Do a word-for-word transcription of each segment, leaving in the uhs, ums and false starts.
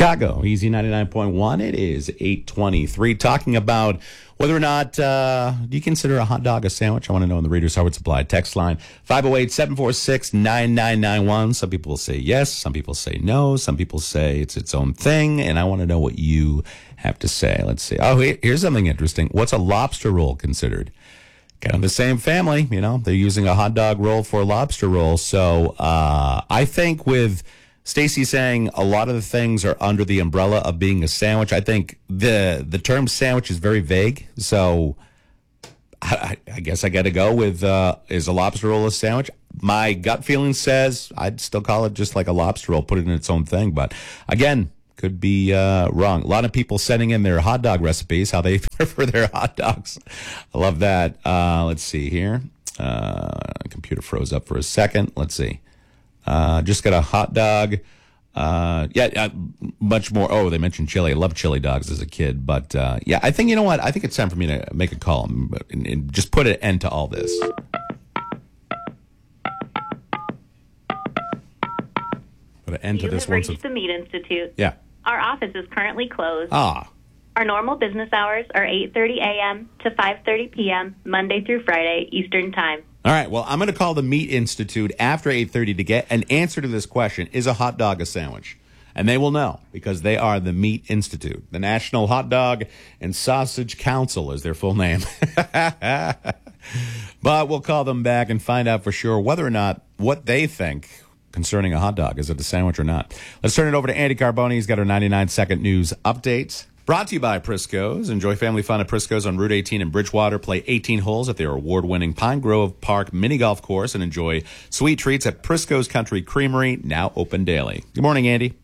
Chicago, Easy ninety-nine point one. It is eight twenty-three. Talking about whether or not uh, do you consider a hot dog a sandwich? I want to know in the Reader's Howard Supply text line five oh eight, seven four six, nine nine nine one. Some people will say yes. Some people say no. Some people say it's its own thing. And I want to know what you have to say. Let's see. Oh, here's something interesting. What's a lobster roll considered? Kind of the same family. You know, they're using a hot dog roll for a lobster roll. So uh, I think with Stacey saying a lot of the things are under the umbrella of being a sandwich, I think the the term sandwich is very vague. So I, I guess I got to go with, uh, is a lobster roll a sandwich? My gut feeling says I'd still call it just like a lobster roll, put it in its own thing. But again, could be uh, wrong. A lot of people sending in their hot dog recipes, how they prefer their hot dogs. I love that. Uh, let's see here. Uh, computer froze up for a second. Let's see. Uh, just got a hot dog. Uh, yeah, uh, much more. Oh, they mentioned chili. I loved chili dogs as a kid. But, uh, yeah, I think, you know what? I think it's time for me to make a call and, and just put an end to all this. Put an end to You this have one. reached the Meat Institute. Yeah. Our office is currently closed. Ah. Our normal business hours are eight thirty a.m. to five thirty p.m., Monday through Friday, Eastern Time. All right, well, I'm going to call the Meat Institute after eight thirty to get an answer to this question. Is a hot dog a sandwich? And they will know because they are the Meat Institute. The National Hot Dog and Sausage Council is their full name. But we'll call them back and find out for sure whether or not what they think concerning a hot dog. Is it a sandwich or not? Let's turn it over to Andy Carboni. He's got our ninety-nine second news update. Brought to you by Prisco's. Enjoy family fun at Prisco's on Route eighteen in Bridgewater. Play eighteen holes at their award-winning Pine Grove Park mini golf course and enjoy sweet treats at Prisco's Country Creamery, now open daily. Good morning, Andy.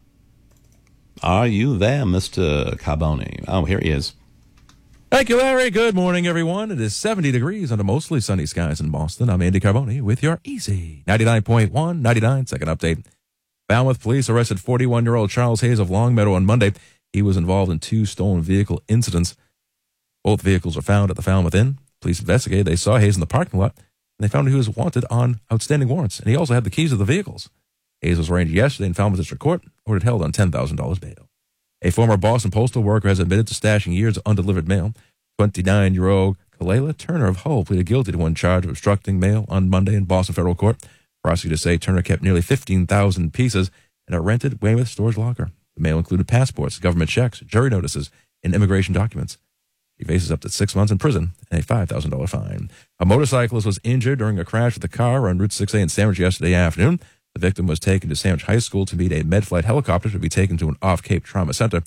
Are you there, Mister Carboni? Oh, here he is. Thank you, Larry. Good morning, everyone. It is seventy degrees under mostly sunny skies in Boston. I'm Andy Carboni with your Easy ninety-nine point one, ninety-nine second update. Falmouth police arrested forty-one-year-old Charles Hayes of Longmeadow on Monday. He was involved in two stolen vehicle incidents. Both vehicles were found at the Falmouth Inn. Police investigated. They saw Hayes in the parking lot, and they found he was wanted on outstanding warrants, and he also had the keys to the vehicles. Hayes was arraigned yesterday in Falmouth District Court, ordered held on ten thousand dollars bail. A former Boston postal worker has admitted to stashing years of undelivered mail. twenty-nine-year-old Kalela Turner of Hull pleaded guilty to one charge of obstructing mail on Monday in Boston federal court. Prosecutors say Turner kept nearly fifteen thousand pieces in a rented Weymouth storage locker. The mail included passports, government checks, jury notices, and immigration documents. He faces up to six months in prison and a five thousand dollars fine. A motorcyclist was injured during a crash with a car on Route six A in Sandwich yesterday afternoon. The victim was taken to Sandwich High School to meet a med-flight helicopter to be taken to an off-Cape trauma center.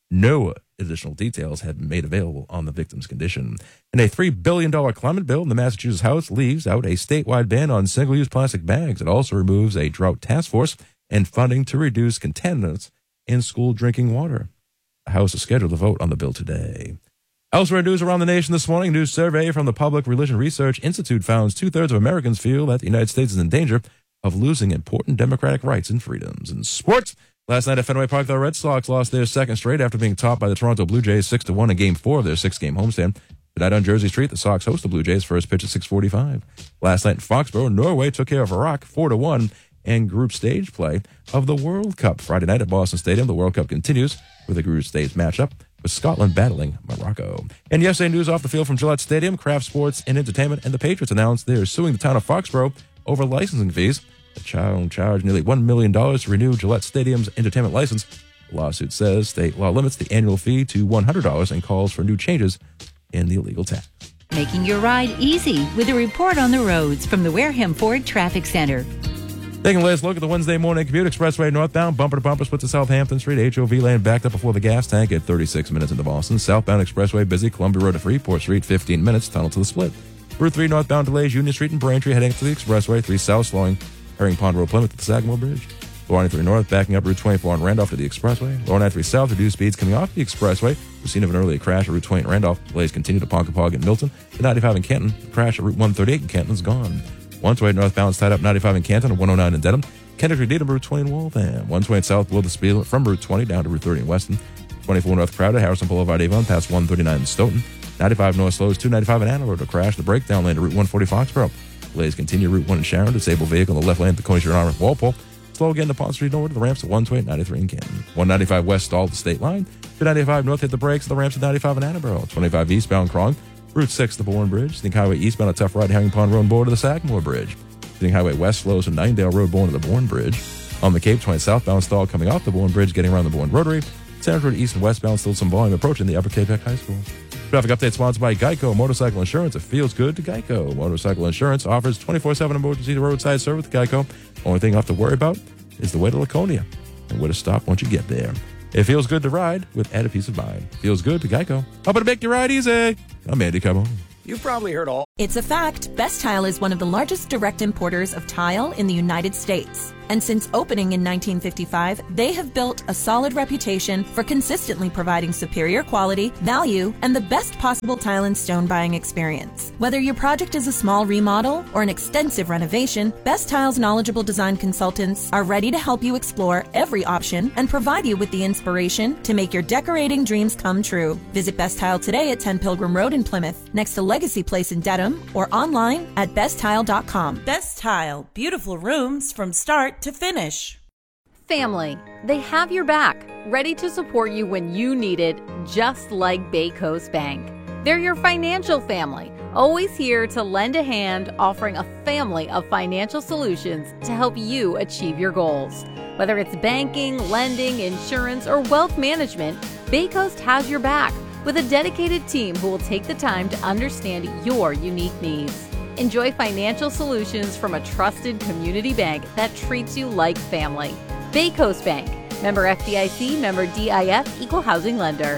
No additional details have been made available on the victim's condition. And a three billion dollars climate bill in the Massachusetts House leaves out a statewide ban on single-use plastic bags. It also removes a drought task force and funding to reduce contaminants in school drinking water. The House is scheduled to vote on the bill today. Elsewhere news around the nation this morning, a new survey from the Public Religion Research Institute found two-thirds of Americans feel that the United States is in danger of losing important democratic rights and freedoms. In sports, last night at Fenway Park, the Red Sox lost their second straight after being topped by the Toronto Blue Jays six to one in Game four of their six-game homestand. Tonight on Jersey Street, the Sox host the Blue Jays first pitch at six forty-five. Last night in Foxborough, Norway took care of Iraq four to one. And group stage play of the World Cup. Friday night at Boston Stadium, the World Cup continues with a group stage matchup with Scotland battling Morocco. And yesterday, news off the field from Gillette Stadium, Kraft Sports and Entertainment and the Patriots announced they're suing the town of Foxborough over licensing fees. The child charged nearly one million dollars to renew Gillette Stadium's entertainment license. The lawsuit says state law limits the annual fee to one hundred dollars and calls for new changes in the illegal tax. Making your ride easy with a report on the roads from the Wareham Ford Traffic Center. Taking a last look at the Wednesday morning commute. Expressway northbound, bumper to bumper split to Southampton Street. H O V lane backed up before the gas tank at thirty-six minutes into Boston. Southbound expressway busy. Columbia Road to Freeport Street, fifteen minutes. Tunnel to the split. Route three northbound delays. Union Street and Braintree heading to the expressway. three south slowing. Herring Pond Road Plymouth to the Sagamore Bridge. Lower ninety-three north backing up Route twenty-four on Randolph to the expressway. Lower ninety-three south reduced speeds coming off the expressway. The scene of an earlier crash at Route twenty in Randolph. Delays continue to Ponkapog and Milton. The ninety-five in Canton. The crash at Route one thirty-eight in Canton is gone. one twenty northbound is tied up ninety-five in Canton and one oh nine in Dedham. Kendrick Needham, Route twenty in Waltham. one twenty south below the speed from Route twenty down to Route thirty in Weston. twenty-four north crowded, Harrison Boulevard Avon past one thirty-nine in Stoughton. ninety-five north slows two ninety-five in Ann Arbor to crash the breakdown lane to Route one forty Foxborough. Delays continue Route one in Sharon. Disabled vehicle on the left lane at the Coney Street Arm at Walpole. Slow getting to Pond Street North to the ramps at one twenty-eight ninety-three in Canton. one ninety-five west all the state line. two ninety-five north hit the brakes at the ramps at ninety-five in Attleboro. twenty-five eastbound Krong. Route six, the Bourne Bridge. Scenic Highway eastbound at Tough Ride, Herring Pond Road, Bourne to the Sagamore Bridge. Scenic Highway west slows from Ninedale Road, Bourne to the Bourne Bridge. On the Cape, twenty southbound stall coming off the Bourne Bridge, getting around the Bourne Rotary. Center Road east and westbound, still some volume approaching the Upper Cape Heck High School. Traffic update sponsored by Geico Motorcycle Insurance. It feels good to Geico. Motorcycle Insurance offers twenty-four seven emergency roadside service with Geico. Only thing you have to worry about is the way to Laconia and where to stop once you get there. It feels good to ride with added peace of mind. Feels good to Geico. Helping to make your ride easy. I'm Andy Carbone. You've probably heard all. It's a fact. Best Tile is one of the largest direct importers of tile in the United States. And since opening in nineteen fifty-five, they have built a solid reputation for consistently providing superior quality, value, and the best possible tile and stone buying experience. Whether your project is a small remodel or an extensive renovation, Best Tile's knowledgeable design consultants are ready to help you explore every option and provide you with the inspiration to make your decorating dreams come true. Visit Best Tile today at ten Pilgrim Road in Plymouth, next to Legacy Place in Dedham, or online at best tile dot com. Best Tile. Beautiful rooms from start to finish. Family. They have your back, ready to support you when you need it, just like Bay Coast Bank. They're your financial family, always here to lend a hand, offering a family of financial solutions to help you achieve your goals. Whether it's banking, lending, insurance, or wealth management, Bay Coast has your back with a dedicated team who will take the time to understand your unique needs. Enjoy financial solutions from a trusted community bank that treats you like family. Bay Coast Bank. Member F D I C, member D I F, equal housing lender.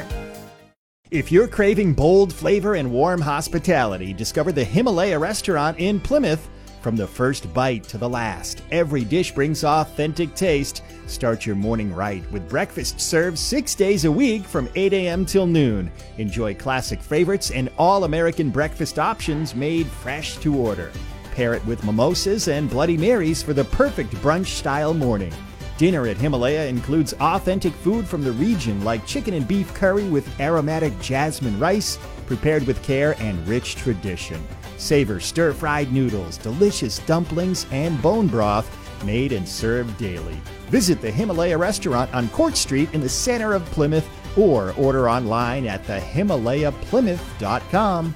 If you're craving bold flavor and warm hospitality, discover the Himalaya Restaurant in Plymouth. From the first bite to the last, every dish brings authentic taste. Start your morning right with breakfast served six days a week from eight a.m. till noon. Enjoy classic favorites and all-American breakfast options made fresh to order. Pair it with mimosas and Bloody Marys for the perfect brunch-style morning. Dinner at Himalaya includes authentic food from the region like chicken and beef curry with aromatic jasmine rice, prepared with care and rich tradition. Savor stir-fried noodles, delicious dumplings, and bone broth made and served daily. Visit the Himalaya Restaurant on Court Street in the center of Plymouth or order online at the himalaya plymouth dot com.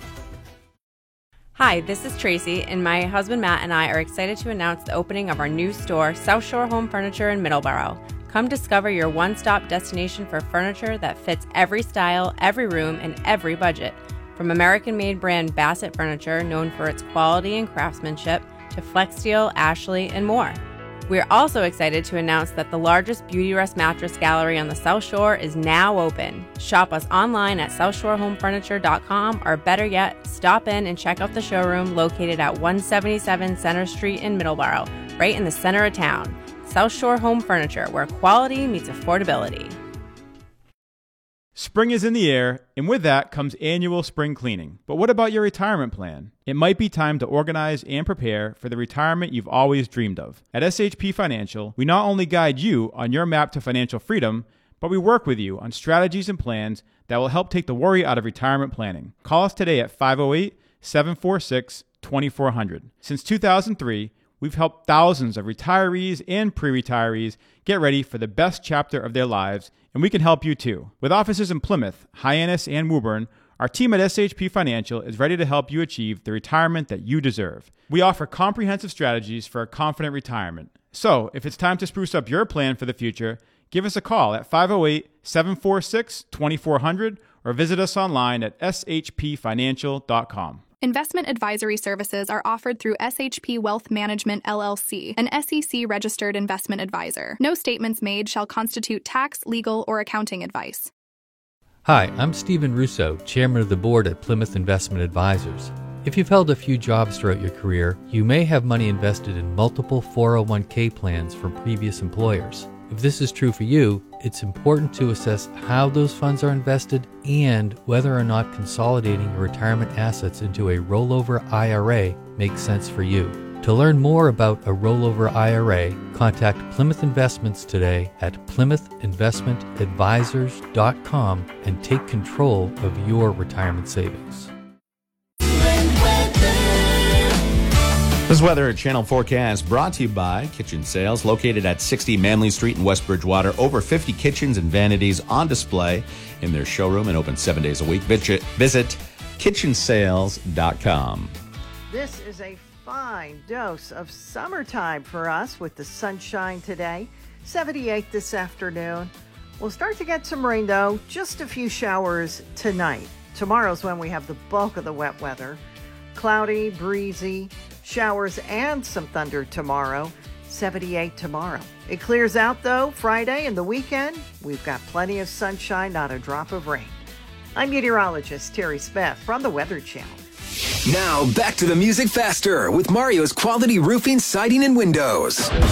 Hi, this is Tracy, and my husband Matt and I are excited to announce the opening of our new store, South Shore Home Furniture in Middleborough. Come discover your one-stop destination for furniture that fits every style, every room, and every budget. From American-made brand Bassett Furniture, known for its quality and craftsmanship, to Flexsteel, Ashley, and more. We're also excited to announce that the largest Beautyrest mattress gallery on the South Shore is now open. Shop us online at south shore home furniture dot com, or better yet, stop in and check out the showroom located at one seventy-seven Center Street in Middleborough, right in the center of town. South Shore Home Furniture, where quality meets affordability. Spring is in the air, and with that comes annual spring cleaning. But what about your retirement plan? It might be time to organize and prepare for the retirement you've always dreamed of. At S H P Financial, we not only guide you on your map to financial freedom, but we work with you on strategies and plans that will help take the worry out of retirement planning. Call us today at five oh eight, seven four six, two four zero zero. Since two thousand three, we've helped thousands of retirees and pre-retirees get ready for the best chapter of their lives, and we can help you too. With offices in Plymouth, Hyannis, and Woburn, our team at S H P Financial is ready to help you achieve the retirement that you deserve. We offer comprehensive strategies for a confident retirement. So, if it's time to spruce up your plan for the future, give us a call at five oh eight, seven four six, two four zero zero or visit us online at s h p financial dot com. Investment advisory services are offered through S H P Wealth Management, L L C, an S E C-registered investment advisor. No statements made shall constitute tax, legal, or accounting advice. Hi, I'm Stephen Russo, Chairman of the Board at Plymouth Investment Advisors. If you've held a few jobs throughout your career, you may have money invested in multiple four oh one k plans from previous employers. If this is true for you, it's important to assess how those funds are invested and whether or not consolidating your retirement assets into a rollover I R A makes sense for you. To learn more about a rollover I R A, contact Plymouth Investments today at plymouth investment advisors dot com and take control of your retirement savings. This Weather Channel forecast brought to you by Kitchen Sales, located at sixty Manley Street in West Bridgewater. Over fifty kitchens and vanities on display in their showroom and open seven days a week. Visit, visit kitchen sales dot com. This is a fine dose of summertime for us with the sunshine today. seventy-eight this afternoon. We'll start to get some rain, though. Just a few showers tonight. Tomorrow's when we have the bulk of the wet weather. Cloudy, breezy, showers and some thunder tomorrow. seventy-eight tomorrow. It clears out, though, Friday and the weekend. We've got plenty of sunshine, not a drop of rain. I'm meteorologist Terry Smith from the Weather Channel. Now, back to the music faster with Mario's Quality Roofing, Siding, and Windows.